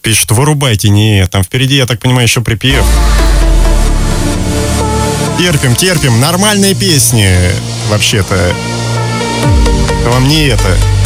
пишет, вырубайте, не, там впереди, я так понимаю, еще припев. Терпим, нормальные песни, вообще-то. Вам не это.